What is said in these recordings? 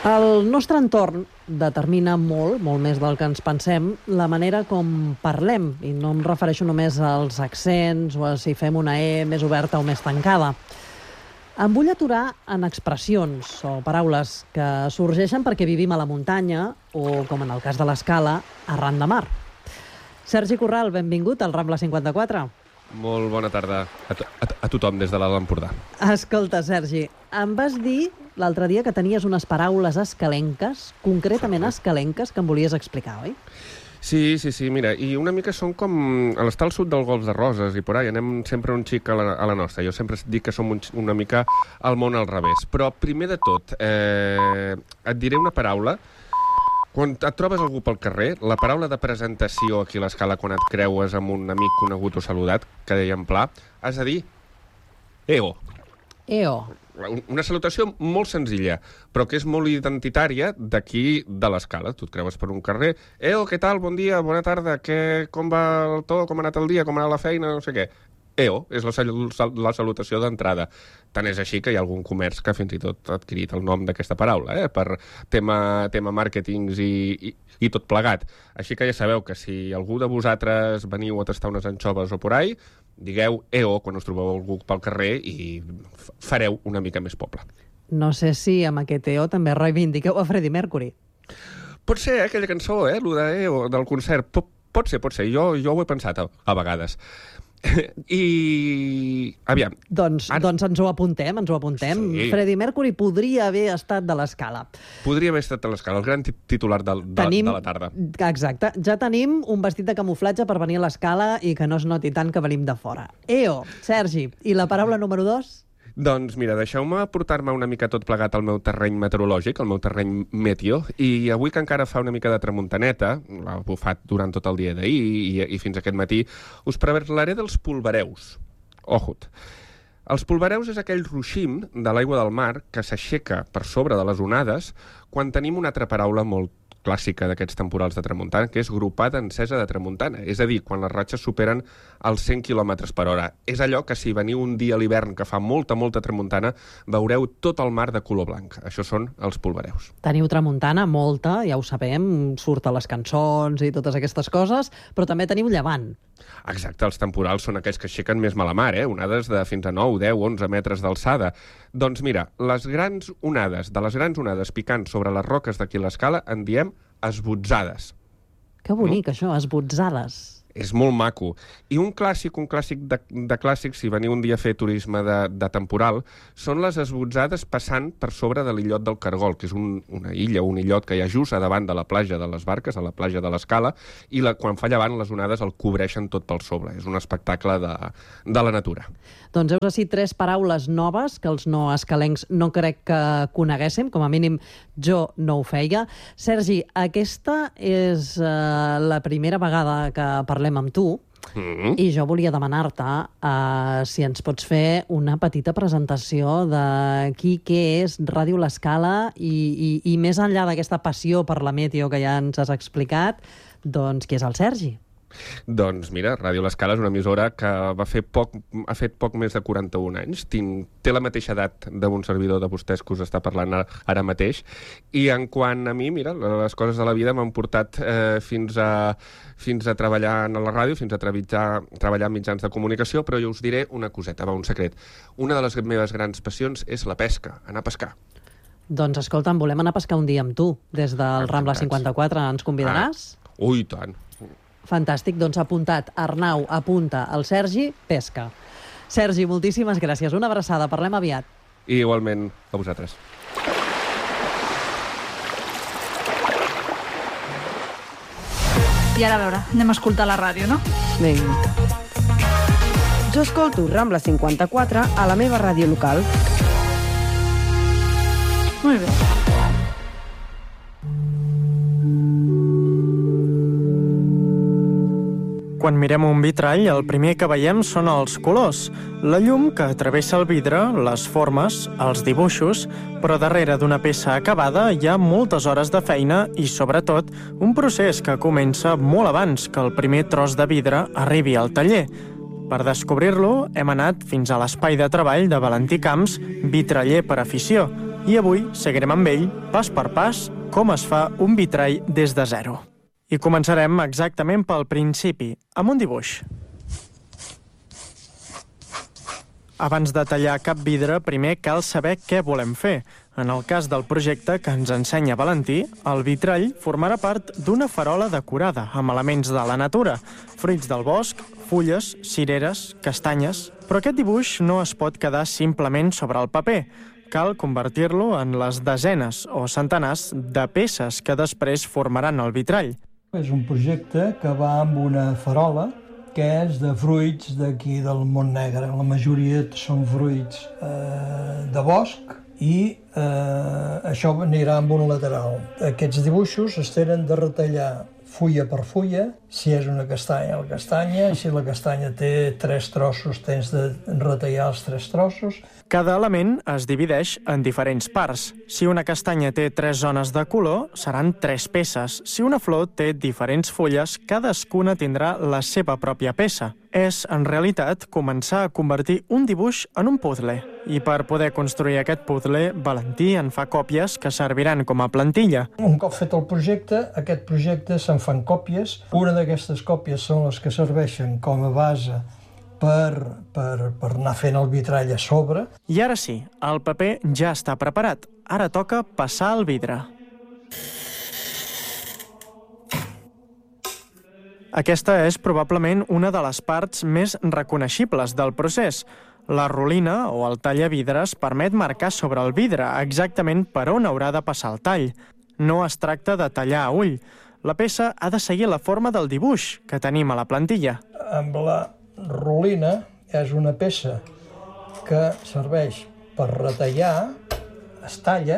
El nostre entorn determina molt més del que ens pensem, la manera com parlem, i no em refereixo només als accents o a si fem una E més oberta o més tancada. Em vull aturar en expressions o paraules que sorgeixen perquè vivim a la muntanya o, com en el cas de l'Escala, arran de mar. Sergi Corral, benvingut al Rambla 54. Molt bona tarda a tothom des de l'Alt Empordà. Escolta, Sergi, em vas dir l'altre dia que tenies unes paraules escalenques, concretament escalenques, que em volies explicar, oi? Sí, mira, i una mica són com a l'estar al sud del Golf de Roses i por ahí, anem sempre un xic a la nostra. Jo sempre dic que som una mica al món al revés. Però primer de tot, et diré una paraula. Quan et trobes algú pel carrer, la paraula de presentació aquí a l'Escala, quan et creues amb un amic conegut o saludat, que deia en pla, has de dir EO. EO. Una salutació molt senzilla, però que és molt identitària d'aquí de l'Escala. Tu et creues per un carrer, EO, què tal, bon dia, bona tarda, com va el to, com ha anat el dia, com ha anat la feina, no sé què. EO és la salutació d'entrada. Tant és així que hi ha algun comerç que fins i tot ha adquirit el nom d'aquesta paraula, per tema màrquetings i tot plegat. Així que ja sabeu que si algú de vosaltres veniu a tastar unes anxoves o por ahí, digueu EO quan us trobeu algú pel carrer i fareu una mica més poble. No sé si amb aquest EO també reivindiqueu a Freddie Mercury. Pot ser, aquella cançó, lo de EO, del concert. Pot ser. Jo ho he pensat a vegades. I... aviam. Doncs ens ho apuntem. Sí. Freddie Mercury podria haver estat de l'Escala. Podria haver estat de l'Escala, el gran titular de la tarda. Exacte. Ja tenim un vestit de camuflatge per venir a l'Escala i que no es noti tant que venim de fora. EO, Sergi. I la paraula número 2? Doncs mira, deixeu-me portar-me una mica tot plegat al meu terreny meteorològic, al meu terreny meteo, i avui que encara fa una mica de tramuntaneta, l'ha bufat durant tot el dia d'ahir i fins aquest matí, us parlaré dels polvareus. Ojut. Els polvareus és aquell ruixim de l'aigua del mar que s'aixeca per sobre de les onades quan tenim una altra paraula molt clàssica d'aquests temporals de tramuntana, que és gropada encesa de tramuntana. És a dir, quan les ratxes superen els 100 km per hora. És allò que si veniu un dia a l'hivern que fa molta tramuntana, veureu tot el mar de color blanc. Això són els polvareus. Teniu tramuntana, molta, ja ho sabem, surt a les cançons i totes aquestes coses, però també teniu llevant. Exacte, els temporals són aquells que aixequen més malamar, onades de fins a 9, 10, 11 metres d'alçada. Doncs mira, de les grans onades picant sobre les roques d'aquí a l'Escala en diem esbotzades. Que bonic, això, esbotzades. És molt maco. I un clàssic de clàssics, si veniu un dia a fer turisme de temporal, són les esbotzades passant per sobre de l'illot del Cargol, que és una illa, un illot que hi ha just a davant de la platja de les Barques, a la platja de l'Escala, i quan fa llevant les onades el cobreixen tot pel sobre. És un espectacle de la natura. Doncs heus així 3 paraules noves que els no escalencs no crec que coneguéssim, com a mínim jo no ho feia. Sergi, aquesta és la primera vegada que parlem amb tu, i jo volia demanar-te si ens pots fer una petita presentació de què és Ràdio l'Escala i més enllà d'aquesta passió per la meteo que ja ens has explicat, doncs qui és el Sergi? Doncs mira, Ràdio l'Escala és una emissora que ha fet poc més de 41 anys. Té la mateixa edat d'un servidor de vostès que us està parlant ara mateix. I en quant a mi, mira, les coses de la vida m'han portat fins a treballar a la ràdio, fins a treballar en mitjans de comunicació, però jo us diré una coseta, un secret. Una de les meves grans passions és la pesca, anar a pescar. Doncs escolta'm, volem anar a pescar un dia amb tu, des del Rambla 54. Ens convidaràs? Ui, tant. Fantàstic, doncs apuntat. Arnau, apunta el Sergi, pesca. Sergi, moltíssimes gràcies. Una abraçada, parlem aviat. I igualment a vosaltres. I ara, a veure, anem a escoltar la ràdio, no? Vinga. Jo escolto Rambla 54 a la meva ràdio local. Molt bé. Quan mirem un vitrall, el primer que veiem són els colors, la llum que travessa el vidre, les formes, els dibuixos, però darrere d'una peça acabada hi ha moltes hores de feina i, sobretot, un procés que comença molt abans que el primer tros de vidre arribi al taller. Per descobrir-lo, hem anat fins a l'espai de treball de Valentí Camps, vitraller per afició. I avui seguirem amb ell, pas per pas, com es fa un vitrall des de zero. I començarem exactament pel principi, amb un dibuix. Abans de tallar cap vidre, primer cal saber què volem fer. En el cas del projecte que ens ensenya Valentí, el vitrall formarà part d'una farola decorada amb elements de la natura, fruits del bosc, fulles, cireres, castanyes... Però aquest dibuix no es pot quedar simplement sobre el paper. Cal convertir-lo en les desenes o centenars de peces que després formaran el vitrall. És un projecte que va amb una farola que és de fruits d'aquí del Montnegre. La majoria són fruits de bosc i això anirà amb un lateral. Aquests dibuixos es tenen de retallar fulla per fulla, si és una castanya, la castanya, i si la castanya té 3 trossos, tens de retallar els 3 trossos. Cada element es divideix en diferents parts. Si una castanya té 3 zones de color, seran 3 peces. Si una flor té diferents fulles, cadascuna tindrà la seva pròpia peça. És, en realitat, començar a convertir un dibuix en un puzzle. I per poder construir aquest puzzle, Valentí en fa còpies que serviran com a plantilla. Un cop fet el projecte, aquest projecte se'n fan còpies. Una d'aquestes còpies són les que serveixen com a base per anar fent el vitrall a sobre. I ara sí, el paper ja està preparat. Ara toca passar el vidre. Aquesta és probablement una de les parts més reconeixibles del procés. La rolina o el tallavidres permet marcar sobre el vidre exactament per on haurà de passar el tall. No es tracta de tallar a ull. La peça ha de seguir la forma del dibuix que tenim a la plantilla. Amb la rolina és una peça que serveix per retallar, es talla,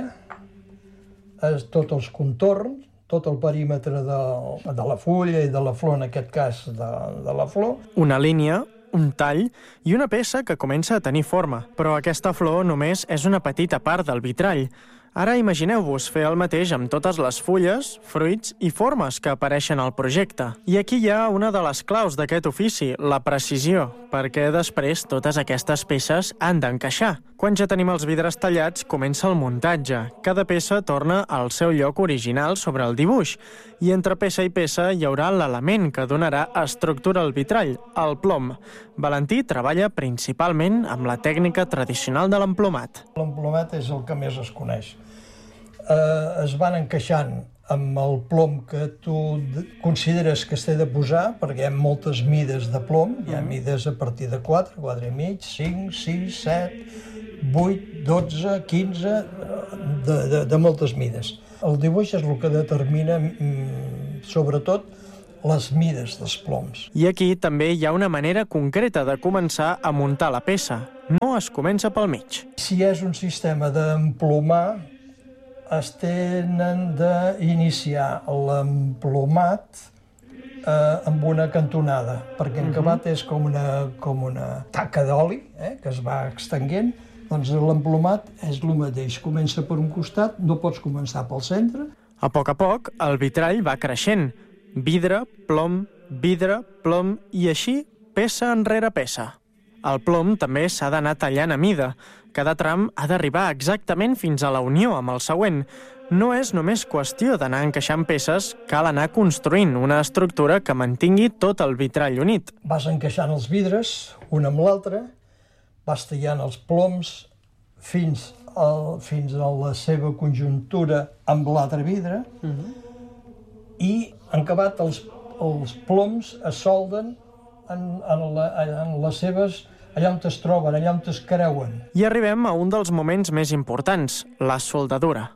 tots els contorns, tot el perímetre de la fulla i de la flor, en aquest cas de la flor. Una línia, un tall i una peça que comença a tenir forma. Però aquesta flor només és una petita part del vitrall. Ara imagineu-vos fer el mateix amb totes les fulles, fruits i formes que apareixen al projecte. I aquí hi ha una de les claus d'aquest ofici, la precisió, perquè després totes aquestes peces han d'encaixar. Quan ja tenim els vidres tallats, comença el muntatge. Cada peça torna al seu lloc original sobre el dibuix. I entre peça i peça hi haurà l'element que donarà estructura al vitrall, el plom. Valentí treballa principalment amb la tècnica tradicional de l'emplomat. L'emplomat és el que més es coneix. Es van encaixant amb el plom que tu consideres que es té de posar, perquè hi ha moltes mides de plom, hi ha mides a partir de 4, 4 i mig, 5, 6, 7, 8, 12, 15, de moltes mides. El dibuix és el que determina, sobretot, les mides dels ploms. I aquí també hi ha una manera concreta de començar a muntar la peça. No es comença pel mig. Si és un sistema d'emplomar, es tenen d'iniciar l'emplomat amb una cantonada, perquè encabat és com una taca d'oli que es va extenguent. Doncs l'emplomat és el mateix. Comença per un costat, no pots començar pel centre. A poc, el vitrall va creixent. Vidre, plom i així peça enrere peça. El plom també s'ha d'anar tallant a mida. Cada tram ha d'arribar exactament fins a la unió amb el següent. No és només qüestió d'anar encaixant peces, cal anar construint una estructura que mantingui tot el vitrall unit. Vas encaixant els vidres, un amb l'altre, vas tallant els ploms fins a la seva conjuntura amb l'altre vidre, i en acabat els ploms es solden en les seves, allà on es troben, allà on es creuen. I arribem a un dels moments més importants, la soldadura.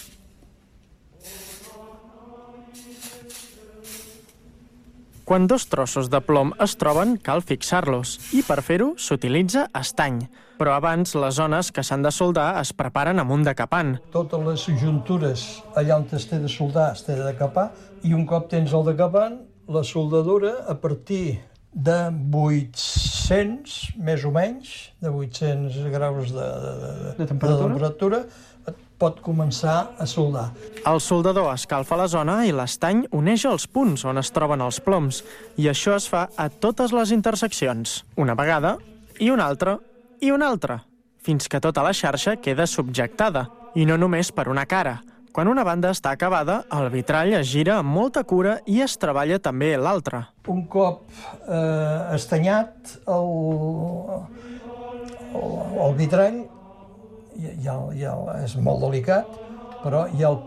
Quan 2 trossos de plom es troben, cal fixar-los, i per fer-ho s'utilitza estany. Però abans, les zones que s'han de soldar es preparen amb un decapant. Totes les juntures allà on es té de soldar es té de decapar, i un cop tens el decapant, la soldadura, a partir de 800, més o menys, de 800 graus de temperatura, pot començar a soldar. El soldador escalfa la zona i l'estany uneix els punts on es troben els ploms, i això es fa a totes les interseccions, una vegada, i una altra, fins que tota la xarxa queda subjectada. I no només per una cara. Quan una banda està acabada, el vitrall es gira amb molta cura i es treballa també l'altra. Un cop estanyat el vitrall, ja és molt delicat, però ja el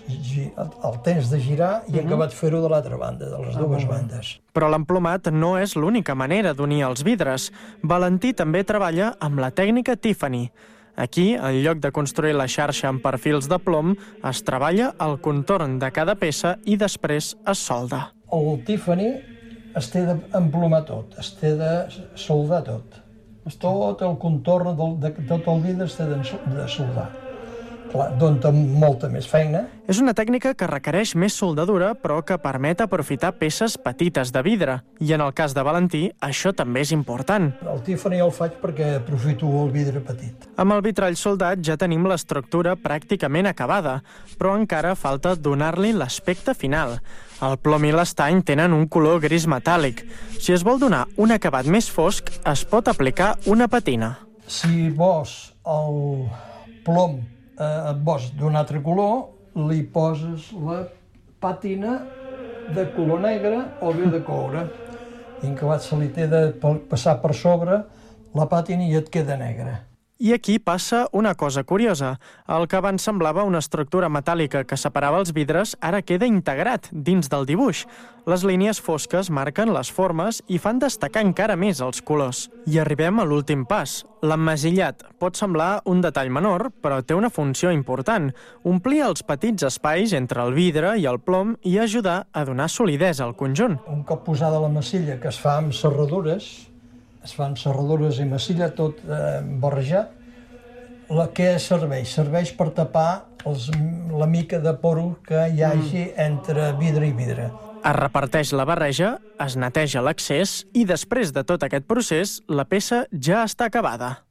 tens de girar i acabat fer-ho de l'altra banda, de les dues bandes. Però l'emplomat no és l'única manera d'unir els vidres. Valentí també treballa amb la tècnica Tiffany. Aquí, en lloc de construir la xarxa amb perfils de plom, es treballa el contorn de cada peça i després es solda. El Tiffany es té d'emplomar tot, es té de soldar tot. Tot el contorn de tot el vidre es té de soldar. Clar, dona molta més feina. És una tècnica que requereix més soldadura, però que permet aprofitar peces petites de vidre. I en el cas de Valentí, això també és important. El Tiffany el faig perquè aprofito el vidre petit. Amb el vitrall soldat ja tenim l'estructura pràcticament acabada, però encara falta donar-li l'aspecte final. El plom i l'estany tenen un color gris metàl·lic. Si es vol donar un acabat més fosc, es pot aplicar una patina. Si vols el plom vols d'un altre color, li poses la pàtina de color negre o bé de coure. I en acabat se li té de passar per sobre la pàtina i et queda negra. I aquí passa una cosa curiosa. El que abans semblava una estructura metàl·lica que separava els vidres ara queda integrat dins del dibuix. Les línies fosques marquen les formes i fan destacar encara més els colors. I arribem a l'últim pas. L'emmasillat pot semblar un detall menor, però té una funció important. Omplir els petits espais entre el vidre i el plom i ajudar a donar solidesa al conjunt. Un cop posada la massilla, que es fa amb serradures, es fan serradures i massilla tot barrejat, què serveix? Serveix per tapar la mica de poro que hi hagi entre vidre i vidre. Es reparteix la barreja, es neteja l'excés i després de tot aquest procés, la peça ja està acabada.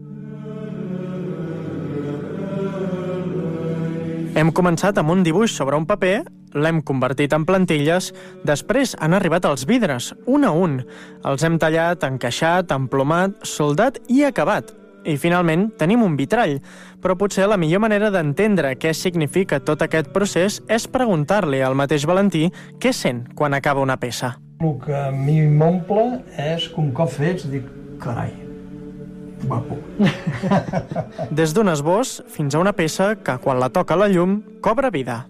Hem començat amb un dibuix sobre un paper, l'hem convertit en plantilles, després han arribat els vidres, un a un. Els hem tallat, encaixat, emplomat, soldat i acabat. I finalment tenim un vitrall. Però potser la millor manera d'entendre què significa tot aquest procés és preguntar-li al mateix Valentí què sent quan acaba una peça. El que a mi m'omple és que un cop fets dic, carai, guapo. Des d'un esbós fins a una peça que, quan la toca la llum, cobra vida.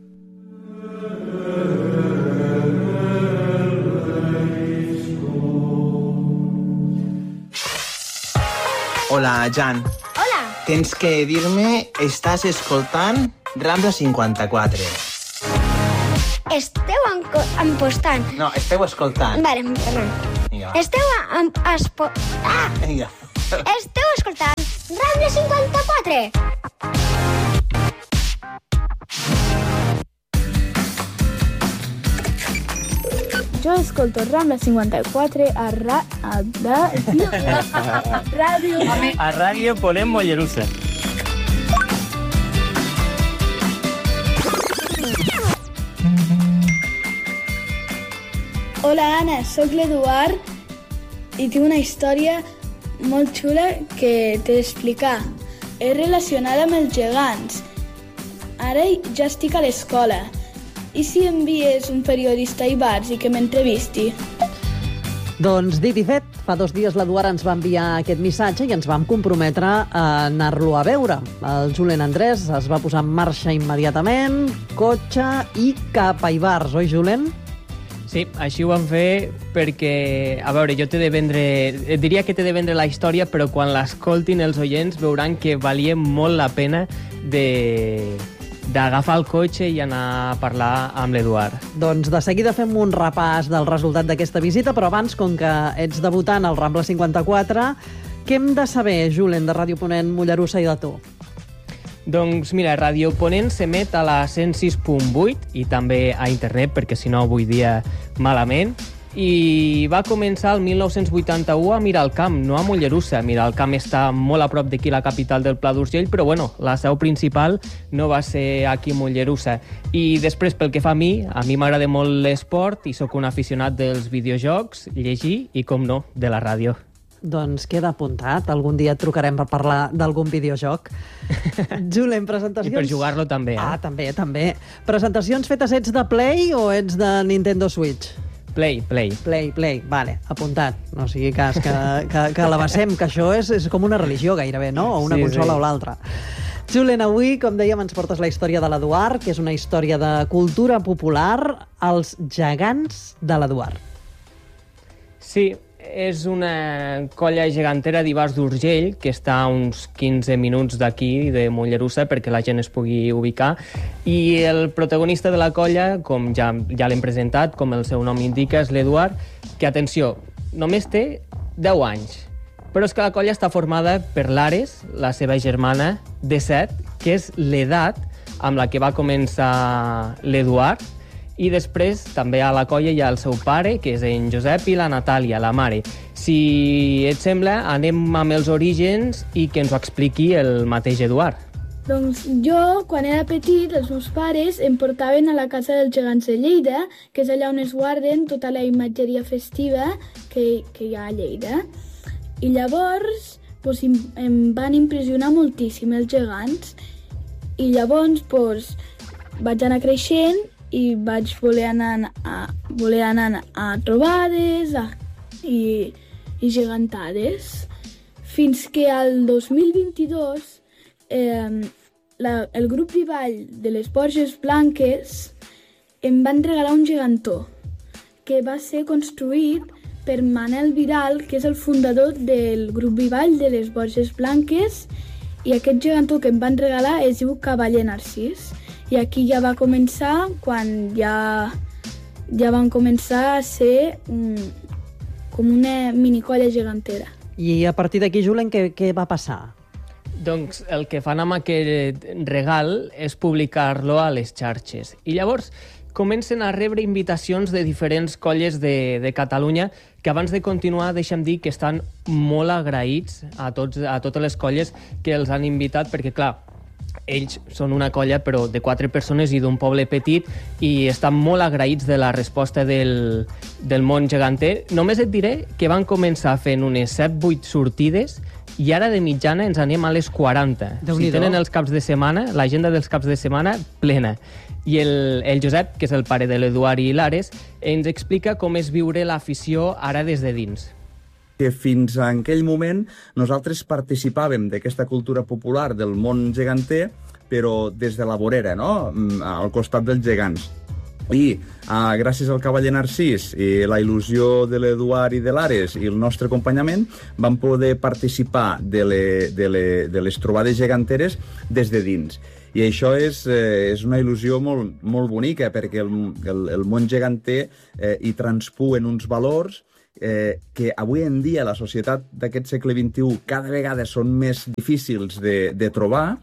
Hola, Jan. Hola. Tens que dir-me, estàs escoltant Rambla 54. Esteu empostant. No, esteu escoltant. Vale, perdó. Vinga, va. Esteu Vinga. Esteu escoltant Rambla 54. Jo escolto Rambla 54 a Ràdio... A Ràdio Ponent Mollerussa. Hola, Anna, sóc l'Eduard i tinc una història molt xula que t'he d'explicar. És relacionada amb els gegants. Ara ja estic a l'escola. I si envies un periodista a Ibars i que m'entrevisti? Doncs dit i fet, fa 2 dies l'Eduard ens va enviar aquest missatge i ens vam comprometre a anar-lo a veure. El Julen Andrés es va posar en marxa immediatament, cotxe i cap a Ibars, oi, Julen? Sí, així ho vam fer perquè, a veure, jo diria que t'he de vendre la història, però quan l'escoltin els oients veuran que valia molt la pena d'agafar el cotxe i anar a parlar amb l'Eduard. Doncs de seguida fem un repàs del resultat d'aquesta visita, però abans, com que ets debutant al Rambla 54, què hem de saber, Julen, de Ràdio Ponent Mollerussa i de tu? Doncs mira, Ràdio Ponent s'emet a la 106.8 i també a internet, perquè si no avui dia malament, i va començar el 1981 a Miralcamp, no a Mollerussa. Miralcamp està molt a prop d'aquí, la capital del Pla d'Urgell, però bueno, la seu principal no va ser aquí a Mollerussa. I després, pel que fa a mi m'agrada molt l'esport i sóc un aficionat dels videojocs, llegir i, com no, de la ràdio. Doncs queda apuntat. Algun dia et trucarem per parlar d'algun videojoc. Julen, presentacions... I per jugar-lo també, Ah, també. Presentacions fetes, ets de Play o ets de Nintendo Switch? Play. Vale, apuntat. No sigui cas que l'abassem, que això és com una religió gairebé, no? O una consola o l'altra. Julen, avui, com dèiem, ens portes la història de l'Eduard, que és una història de cultura popular, els gegants de l'Eduard. Sí, és una colla gegantera d'Ivars d'Urgell, que està a uns 15 minuts d'aquí, de Mollerussa, perquè la gent es pugui ubicar. I el protagonista de la colla, com ja l'hem presentat, com el seu nom indica, és l'Eduard, que, atenció, només té 10 anys. Però és que la colla està formada per l'Ares, la seva germana, de 7, que és l'edat amb la que va començar l'Eduard, i després també a la colla hi ha el seu pare, que és en Josep, i la Natàlia, la mare. Si et sembla, anem amb els orígens i que ens ho expliqui el mateix Eduard. Doncs jo, quan era petit, els meus pares em portaven a la casa dels gegants de Lleida, que és allà on es guarden tota la imatgeria festiva que hi ha a Lleida. I llavors em van impressionar moltíssim els gegants. I llavors vaig anar creixent i vaig voler anar a trobades i gegantades, fins que al 2022 el grup Vivall de les Borges Blanques em van regalar un gegantó que va ser construït per Manel Vidal, que és el fundador del grup Vivall de les Borges Blanques, i aquest gegantó que em van regalar es diu Cavaller Narcís. I aquí ja va començar quan ja van començar a ser com una minicolla gegantera. I a partir d'aquí, Julen, què va passar? Doncs el que fan amb aquest regal és publicar-lo a les xarxes. I llavors comencen a rebre invitacions de diferents colles de Catalunya, que abans de continuar deixa'm dir que estan molt agraïts a totes les colles que els han invitat, perquè clar, ells són una colla però de 4 persones i d'un poble petit, i estan molt agraïts de la resposta del món geganter. Només et diré que van començar fent unes 7-8 sortides i ara de mitjana ens anem a les 40. Si tenen els caps de setmana, l'agenda dels caps de setmana plena. I el Josep, que és el pare de l'Eduard i l'Ares, ens explica com és viure l'afició ara des de dins. Que fins a aquell moment nosaltres participàvem d'aquesta cultura popular del món geganter, però des de la vorera, no? Al costat dels gegants. I gràcies al Cavaller Narcís i la il·lusió de l'Eduard i de l'Ares i el nostre acompanyament vam poder participar de les trobades geganteres des de dins. I això és una il·lusió molt, molt bonica, perquè el món geganter hi transpuen uns valors que avui en dia la societat d'aquest segle XXI cada vegada són més difícils de trobar,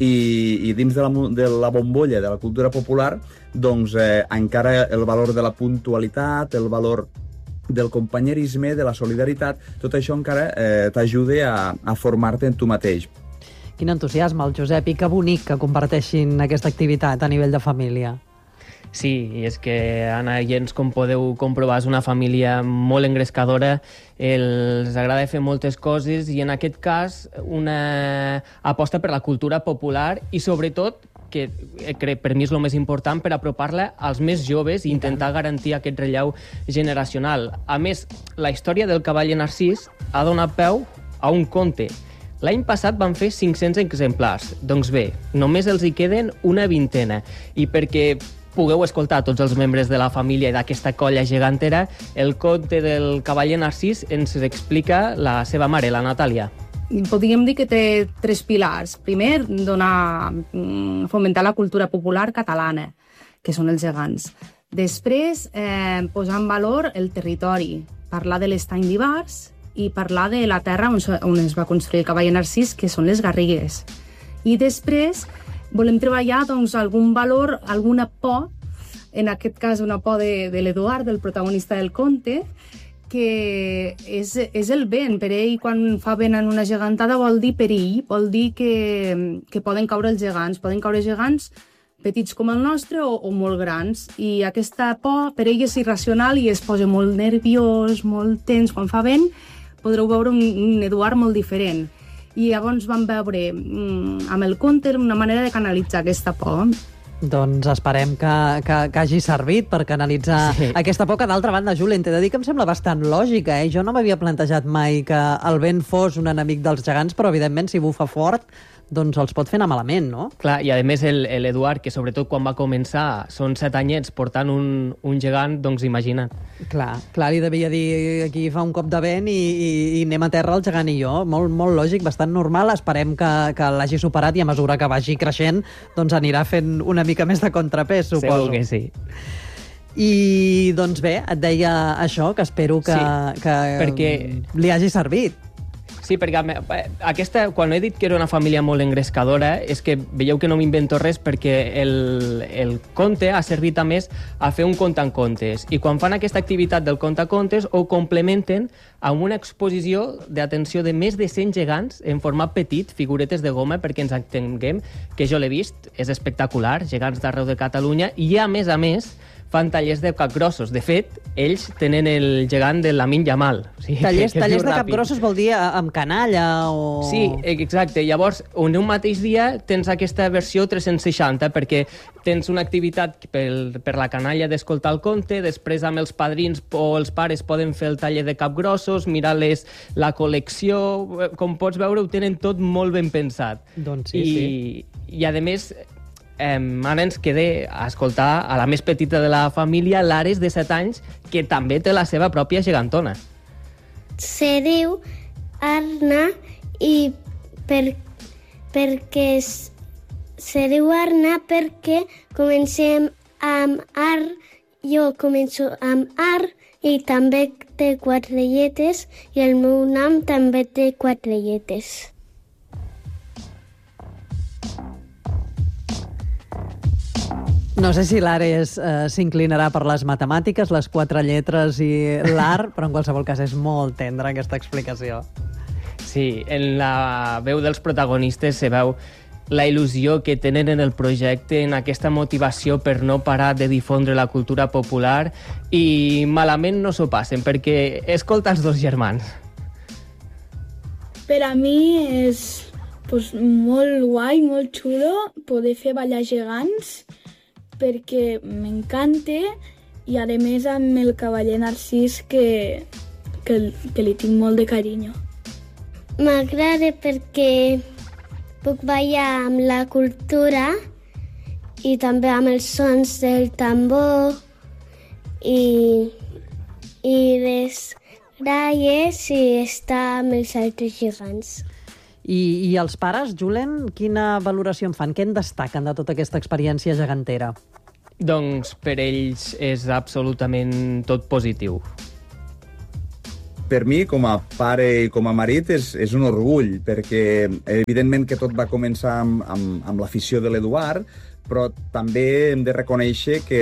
i dins de la bombolla de la cultura popular doncs encara el valor de la puntualitat, el valor del companyerisme, de la solidaritat, tot això encara t'ajuda a formar-te en tu mateix. Quin entusiasme, el Josep, i que bonic que comparteixin aquesta activitat a nivell de família. Sí, i és que, Anna i Jens, com podeu comprovar, és una família molt engrescadora, els agrada fer moltes coses i en aquest cas una aposta per la cultura popular i sobretot, que crec per mi és el més important, per apropar-la als més joves i intentar garantir aquest relleu generacional. A més, la història del Cavaller Narcís ha donat peu a un conte. L'any passat van fer 500 exemplars. Doncs bé, només els hi queden una vintena. I perquè pugueu escoltar tots els membres de la família d'aquesta colla gegantera, el conte del Cavaller Narcís ens explica la seva mare, la Natàlia. Podríem dir que té 3 pilars. Primer, fomentar la cultura popular catalana, que són els gegants. Després, posar en valor el territori, parlar de l'estany d'Ivars i parlar de la terra on es va construir el Cavaller Narcís, que són les Garrigues. I després volem treballar algun valor, alguna por, en aquest cas una por de l'Eduard, del protagonista del conte, que és el vent. Per ell, quan fa vent en una gegantada, vol dir perill, vol dir que poden caure els gegants. Poden caure gegants petits com el nostre o molt grans. I aquesta por per ell és irracional i es posa molt nerviós, molt tens quan fa vent, podreu veure un Eduard molt diferent. I llavors vam veure amb el conte una manera de canalitzar aquesta por. Doncs esperem que hagi servit per canalitzar aquesta por, que d'altra banda, Julen, t'he de dir que em sembla bastant lògica, Jo no m'havia plantejat mai que el vent fos un enemic dels gegants, però evidentment si bufa fort doncs els pot fer anar malament, no? Clar, i a més l'Eduard, que sobretot quan va començar són 7 anyets portant un gegant, doncs imagina't. Clar, li devia dir aquí fa un cop de vent i anem a terra el gegant i jo. Molt, molt lògic, bastant normal. Esperem que l'hagi superat i a mesura que vagi creixent doncs anirà fent una mica més de contrapès, suposo. Segur que sí. I doncs bé, et deia això, que espero que perquè li hagi servit. Sí, perquè quan he dit que era una família molt engrescadora, és que veieu que no m'invento res, perquè el conte ha servit a més a fer un conte en contes. I quan fan aquesta activitat del conte en contes, ho complementen amb una exposició d'atenció de més de 100 gegants en format petit, figuretes de goma, perquè ens entenguem, que jo l'he vist, és espectacular, gegants d'arreu de Catalunya, i a més, fan tallers de capgrossos. De fet, ells tenen el gegant de Lamin Yamal. O sigui, tallers de capgrossos vol dir amb canalla o... Sí, exacte. Llavors, en un mateix dia tens aquesta versió 360, perquè tens una activitat per la canalla d'escoltar el conte, després amb els padrins o els pares poden fer el taller de capgrossos, mirar-les la col·lecció... Com pots veure, ho tenen tot molt ben pensat. Doncs sí. I a més... ara ens queda a escoltar a la més petita de la família, l'Ares, de 7 anys, que també té la seva pròpia gegantona. Se diu Arna i perquè se diu Arna perquè comencem amb Ar, jo començo amb Ar i també té 4 lletres i el meu nom també té 4 lletres. No sé si l'Ares s'inclinarà per les matemàtiques, les 4 lletres i l'art, però en qualsevol cas és molt tendra aquesta explicació. Sí, en la veu dels protagonistes se veu la il·lusió que tenen en el projecte, en aquesta motivació per no parar de difondre la cultura popular, i malament no s'ho passen, perquè escolta els dos germans. Per a mi és molt guai, molt xulo poder fer ballar gegants, perquè m'encanta, i a més amb el cavaller Narcís que li tinc molt de carinyo. M'agrada perquè puc ballar amb la cultura i també amb els sons del tambor i les gralles i estar amb els altres gegants. I els pares, Julen, quina valoració en fan? Què en destaquen de tota aquesta experiència gegantera? Doncs per ells és absolutament tot positiu. Per mi, com a pare i com a marit, és un orgull, perquè evidentment que tot va començar amb l'afició de l'Eduard, però també hem de reconèixer que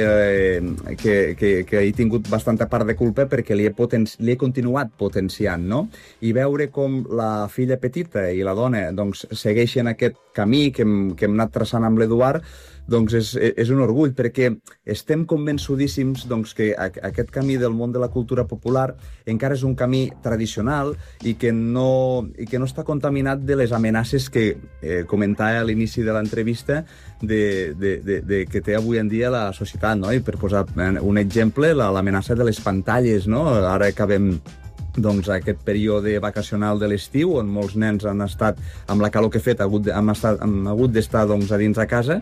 he tingut bastanta part de culpa perquè li he continuat potenciant, no? I veure com la filla petita i la dona doncs, segueixen aquest camí que hem anat traçant amb l'Eduard, doncs és un orgull, perquè estem convençudíssims doncs, que aquest camí del món de la cultura popular encara és un camí tradicional i que no està contaminat de les amenaces que comentava a l'inici de l'entrevista que té avui en dia la societat, no? I per posar un exemple, l'amenaça de les pantalles, no? Ara acabem doncs, aquest període vacacional de l'estiu, on molts nens han estat, amb la calor que ha fet, han hagut d'estar doncs, a dins a casa,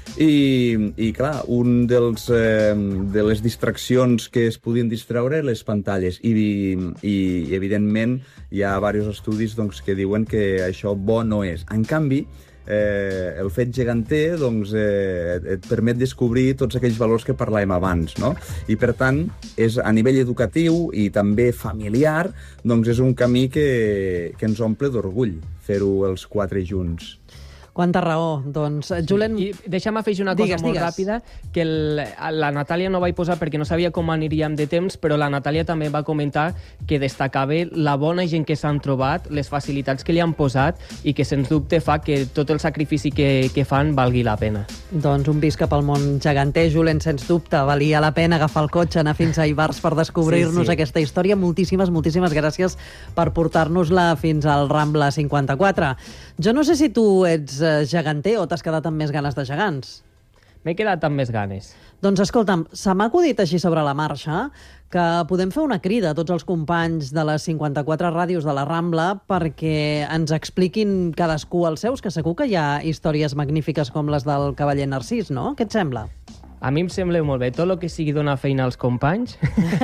i clar, un de les distraccions que es podien distreure, les pantalles, i evidentment hi ha diversos estudis doncs, que diuen que això bo no és. En canvi, el fet geganter doncs, et permet descobrir tots aquells valors que parlàvem abans, no? I per tant, és a nivell educatiu i també familiar, doncs és un camí que ens omple d'orgull fer-ho els 4 junts. Quanta raó. Doncs, Julen... I deixa'm afegir una cosa molt ràpida, que la Natàlia no vaig posar perquè no sabia com aniríem de temps, però la Natàlia també va comentar que destacava la bona gent que s'han trobat, les facilitats que li han posat i que, sens dubte, fa que tot el sacrifici que fan valgui la pena. Doncs un visc cap al món geganter, Julen, sens dubte. Valia la pena agafar el cotxe, anar fins a Ivars per descobrir-nos aquesta història. Moltíssimes gràcies per portar-nos-la fins al Rambla 54. Jo no sé si tu ets geganter o t'has quedat amb més ganes de gegants. M'he quedat amb més ganes. Doncs escolta'm, se m'ha acudit així sobre la marxa que podem fer una crida a tots els companys de les 54 ràdios de la Rambla perquè ens expliquin cadascú els seus, que segur que hi ha històries magnífiques com les del cavaller Narcís, no? Què et sembla? A mi em sembla molt bé. Tot el que sigui donar feina als companys...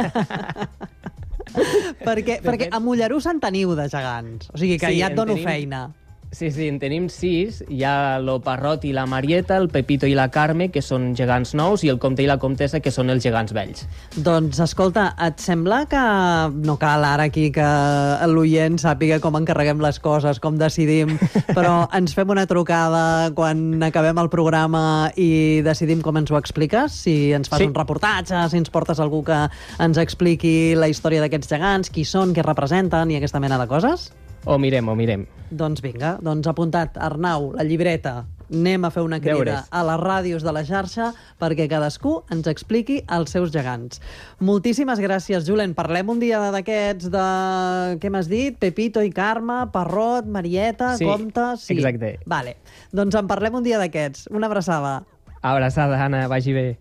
perquè a Mollerús en teniu de gegants. O sigui que ja et dono feina. Sí, en tenim 6. Hi ha l'Oparrot i la Marieta, el Pepito i la Carme, que són gegants nous, i el Comte i la Comtessa, que són els gegants vells. Doncs, escolta, et sembla que no cal ara aquí que l'oient sàpiga com encarreguem les coses, com decidim, però ens fem una trucada quan acabem el programa i decidim com ens ho expliques? Si ens fas un reportatge, si ens portes algú que ens expliqui la història d'aquests gegants, qui són, què representen i aquesta mena de coses? Ho mirem. Doncs vinga, apuntat, Arnau, la llibreta. Anem a fer una crida a les ràdios de la xarxa perquè cadascú ens expliqui els seus gegants. Moltíssimes gràcies, Julen. Parlem un dia d'aquests de... Què m'has dit? Pepito i Carme, Parrot, Marieta, Comte... Sí, exacte. Vale. Doncs en parlem un dia d'aquests. Una abraçada. Abraçada, Anna. Vagi bé.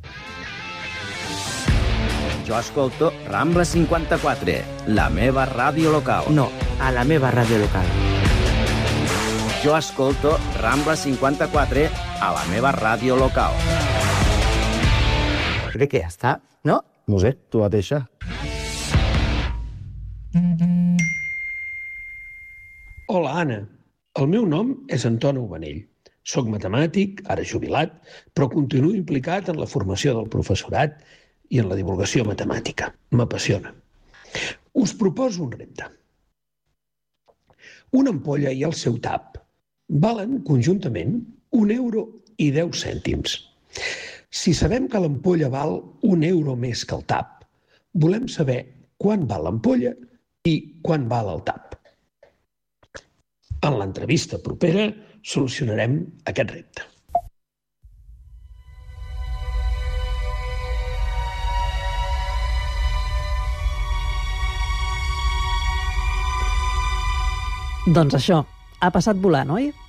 Jo escolto Rambla 54, la meva ràdio local. No, a la meva ràdio local. Jo escolto Rambla 54 a la meva ràdio local. Crec que ja està, no? No sé, tu mateixa. Hola, Anna. El meu nom és Anton Ubanell. Soc matemàtic, ara jubilat, però continuo implicat en la formació del professorat i en la divulgació matemàtica. M'apassiona. Us proposo un repte. Una ampolla i el seu tap valen conjuntament 1 euro i 10 cèntims. Si sabem que l'ampolla val 1 euro més que el tap, volem saber quant val l'ampolla i quant val el tap. En l'entrevista propera solucionarem aquest repte. Doncs això, ha passat volant, oi?